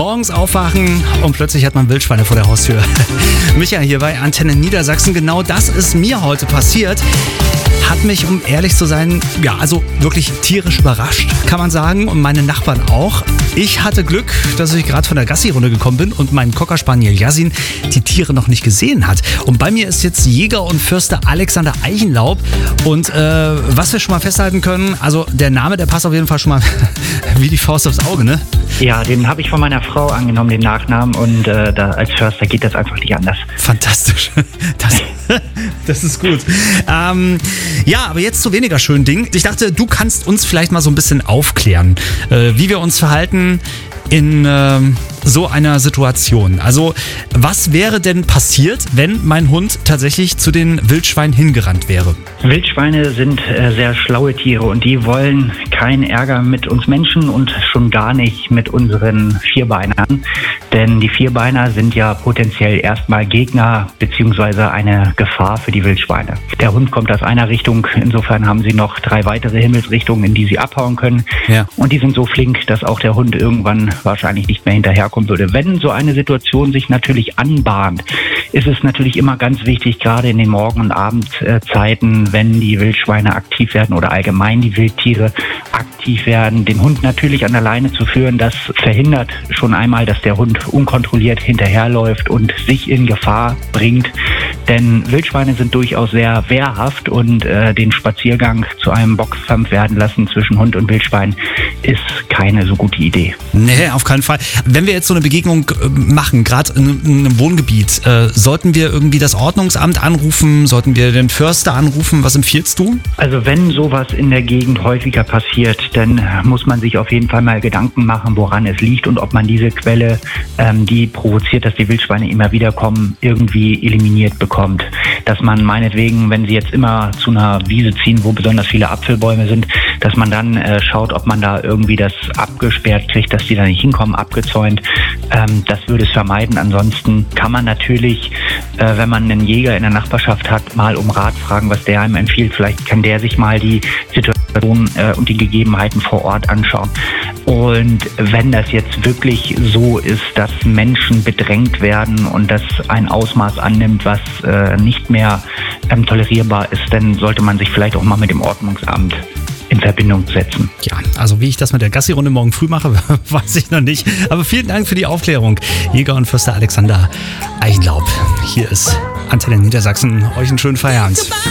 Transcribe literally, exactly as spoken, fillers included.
Morgens aufwachen und plötzlich hat man Wildschweine vor der Haustür. Micha hier bei Antenne Niedersachsen. Genau das ist mir heute passiert. Hat mich, um ehrlich zu sein, ja, also wirklich tierisch überrascht, kann man sagen. Und meine Nachbarn auch. Ich hatte Glück, dass ich gerade von der Gassi-Runde gekommen bin und mein Cocker Spaniel Yasin die Tiere noch nicht gesehen hat. Und bei mir ist jetzt Jäger und Förster Alexander Eichenlaub. Und äh, was wir schon mal festhalten können, also der Name, der passt auf jeden Fall schon mal wie die Faust aufs Auge, ne? Ja, den habe ich von meiner Frau angenommen, den Nachnamen. Und äh, da, als Förster geht das einfach nicht anders. Fantastisch. Das, das ist gut. Ähm, ja, aber jetzt zu weniger schönen Dingen. Ich dachte, du kannst uns vielleicht mal so ein bisschen aufklären, äh, wie wir uns verhalten in äh, so einer Situation. Also, was wäre denn passiert, wenn mein Hund tatsächlich zu den Wildschweinen hingerannt wäre? Wildschweine sind äh, sehr schlaue Tiere und die wollen keinen Ärger mit uns Menschen und schon gar nicht mit unseren Vierbeinern. Denn die Vierbeiner sind ja potenziell erstmal Gegner bzw. eine Gefahr für die Wildschweine. Der Hund kommt aus einer Richtung, insofern haben sie noch drei weitere Himmelsrichtungen, in die sie abhauen können. Ja. Und die sind so flink, dass auch der Hund irgendwann wahrscheinlich nicht mehr hinterherkommen würde. Wenn so eine Situation sich natürlich anbahnt, ist es natürlich immer ganz wichtig, gerade in den Morgen- und Abendzeiten, wenn die Wildschweine aktiv werden oder allgemein die Wildtiere aktiv werden, den Hund natürlich an der Leine zu führen. Das verhindert schon einmal, dass der Hund unkontrolliert hinterherläuft und sich in Gefahr bringt. Denn Wildschweine sind durchaus sehr wehrhaft und äh, den Spaziergang zu einem Boxkampf werden lassen zwischen Hund und Wildschwein ist keine so gute Idee. Nee, auf keinen Fall. Wenn wir jetzt so eine Begegnung äh, machen, gerade in, in einem Wohngebiet, äh, sollten wir irgendwie das Ordnungsamt anrufen? Sollten wir den Förster anrufen? Was empfiehlst du? Also wenn sowas in der Gegend häufiger passiert, dann muss man sich auf jeden Fall mal Gedanken machen, woran es liegt und ob man diese Quelle, ähm, die provoziert, dass die Wildschweine immer wieder kommen, irgendwie eliminiert bekommt. Dass man meinetwegen, wenn sie jetzt immer zu einer Wiese ziehen, wo besonders viele Apfelbäume sind, dass man dann äh, schaut, ob man da irgendwie das abgesperrt kriegt, dass die da nicht hinkommen, abgezäunt. Ähm, das würde es vermeiden. Ansonsten kann man natürlich, äh, wenn man einen Jäger in der Nachbarschaft hat, mal um Rat fragen, was der einem empfiehlt. Vielleicht kann der sich mal die Situation äh, und die Gegebenheiten vor Ort anschauen. Und wenn das jetzt wirklich so ist, dass Menschen bedrängt werden und das ein Ausmaß annimmt, was äh, nicht mehr ähm, tolerierbar ist, dann sollte man sich vielleicht auch mal mit dem Ordnungsamt in Verbindung setzen. Ja, also wie ich das mit der Gassi-Runde morgen früh mache, weiß ich noch nicht. Aber vielen Dank für die Aufklärung. Jäger und Förster Alexander Eichenlaub. Hier ist Antenne Niedersachsen. Euch einen schönen Feierabend.